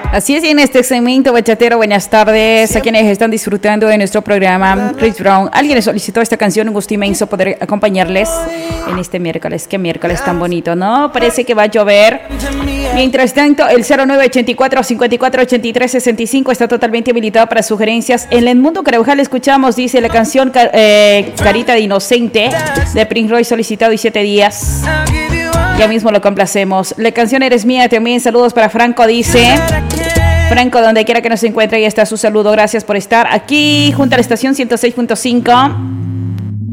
Así es, en este segmento bachatero, buenas tardes a quienes están disfrutando de nuestro programa. Chris Brown, alguien le solicitó esta canción, un gusto inmenso poder acompañarles en este miércoles. Qué miércoles tan bonito, ¿no? Parece que va a llover. Mientras tanto, el 0984-5483-65 está totalmente habilitado para sugerencias. En el mundo Carabajal escuchamos, dice la canción Carita de Inocente de Prince Royce, solicitado 17 días. Ya mismo lo complacemos. La canción Eres Mía también. Saludos para Franco, dice. Franco, donde quiera que nos encuentre, ahí está su saludo. Gracias por estar aquí junto a la estación 106.5.